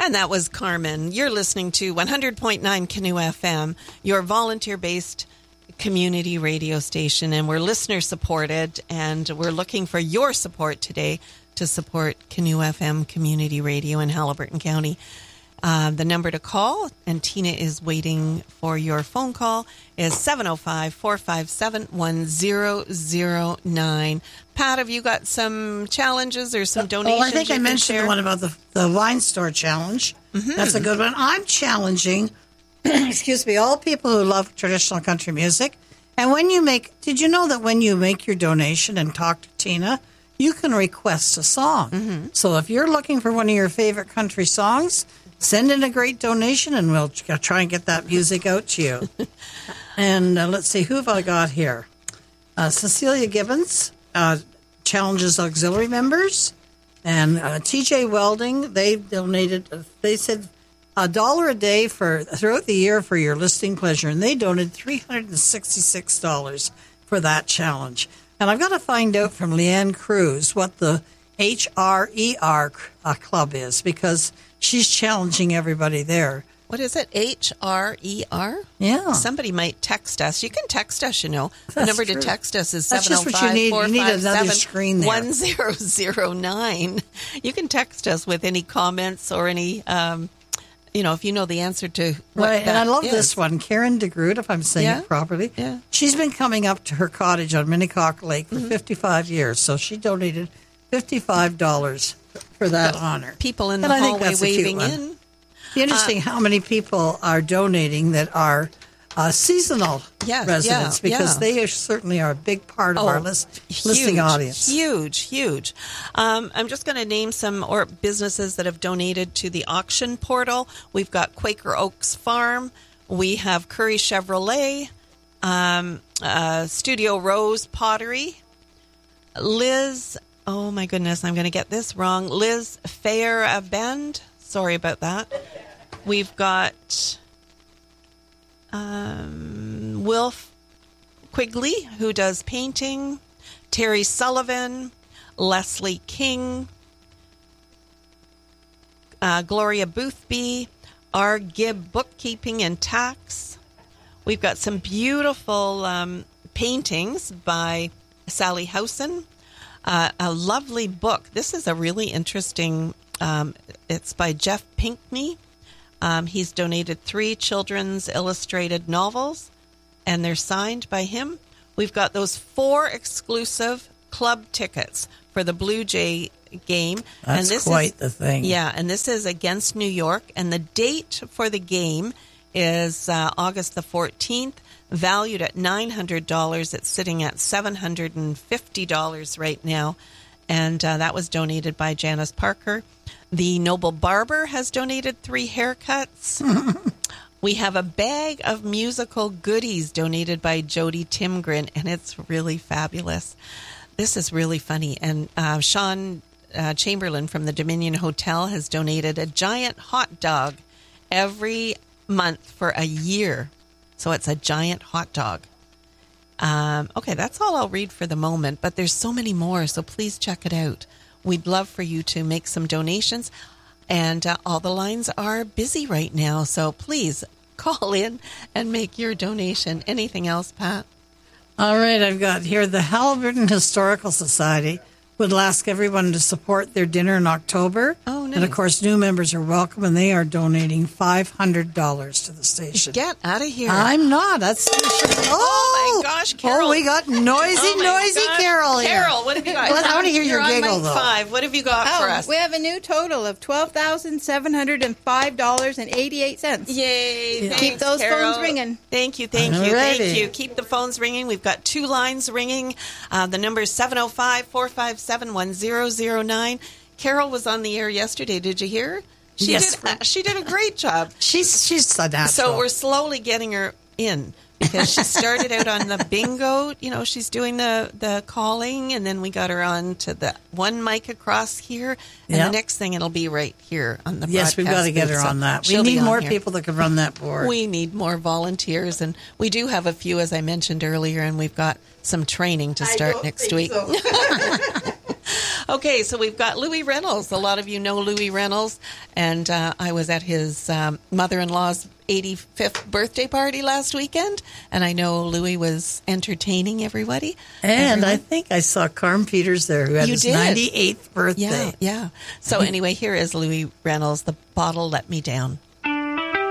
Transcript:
And that was Carmen. You're listening to 100.9 Canoe FM, your volunteer-based community radio station, and we're listener-supported, and we're looking for your support today to support Canoe FM Community Radio in Haliburton County. The number to call, and Tina is waiting for your phone call, is 705-457-1009. Pat, have you got some challenges or some donations? I think I mentioned the one about the wine store challenge. Mm-hmm. That's a good one. I'm challenging, excuse me, all people who love traditional country music. And did you know that when you make your donation and talk to Tina, you can request a song. Mm-hmm. So if you're looking for one of your favorite country songs, send in a great donation, and we'll try and get that music out to you. And let's see, who have I got here? Cecilia Gibbons challenges auxiliary members. And TJ Welding, they donated, they said $1 a day throughout the year for your listening pleasure. And they donated $366 for that challenge. And I've got to find out from Leanne Cruz what the HRER club is, because she's challenging everybody there. What is it? HRER? Yeah. Somebody might text us. You can text us, you know. The number to text us is 705-457-1009. That's just what you need. You need another screen there. 1009. You can text us with any comments or any, if you know the answer to what right. And I love is. this one. Karen DeGroot, if I'm saying it properly. Yeah. She's been coming up to her cottage on Minnecock Lake for 55 years. So she donated $55 for that honor. People in the hallway waving in. It's interesting how many people are donating that are seasonal residents, because they certainly are a big part of our listening audience. Huge. I'm just going to name some businesses that have donated to the auction portal. We've got Quaker Oaks Farm. We have Curry Chevrolet, Studio Rose Pottery, Liz, oh my goodness, I'm going to get this wrong, Liz Fairabend. Sorry about that. We've got Wilf Quigley, who does painting, Terry Sullivan, Leslie King, Gloria Boothby, R. Gibb Bookkeeping and Tax. We've got some beautiful paintings by Sally Housen, a lovely book. This is a really interesting, it's by Jeff Pinkney. He's donated 3 children's illustrated novels, and they're signed by him. We've got those 4 exclusive club tickets for the Blue Jay game. That's the thing. Yeah, and this is against New York, and the date for the game is August the 14th, valued at $900. It's sitting at $750 right now, and that was donated by Janice Parker. The Noble Barber has donated 3 haircuts. We have a bag of musical goodies donated by Jody Timgren, and it's really fabulous. This is really funny. And Sean Chamberlain from the Dominion Hotel has donated a giant hot dog every month for a year. So it's a giant hot dog. Okay, that's all I'll read for the moment, but there's so many more, so please check it out. We'd love for you to make some donations, and all the lines are busy right now, so please call in and make your donation. Anything else, Pat? All right, I've got here the Haliburton Historical Society would ask everyone to support their dinner in October. Oh, nice. And, of course, new members are welcome, and they are donating $500 to the station. Get out of here. I'm not. That's Oh, my gosh, Carol. Oh, we got noisy Carol here. Carol, what have you got? I want to hear your giggle, though. 5. What have you got for us? We have a new total of $12,705.88. Yay. Yeah. Keep those phones ringing. Thank you. Keep the phones ringing. We've got 2 lines ringing. The number is 705-457-1009. Carol was on the air yesterday. Did you hear her? She did a great job. She's a natural. So we're slowly getting her in, because she started out on the bingo. You know, she's doing the calling, and then we got her on to the one mic across here, and the next thing it'll be right here on the broadcast. Yes, we've got to get her on that. We need more people that can run that board. We need more volunteers, and we do have a few, as I mentioned earlier, and we've got some training to start next week. So. Okay, so we've got Louis Reynolds. A lot of you know Louis Reynolds, and I was at his mother-in-law's 85th birthday party last weekend, and I know Louis was entertaining everybody. And I think I saw Carm Peters there, who had You his did. 98th birthday. Yeah. So anyway, here is Louis Reynolds, The Bottle Let Me Down.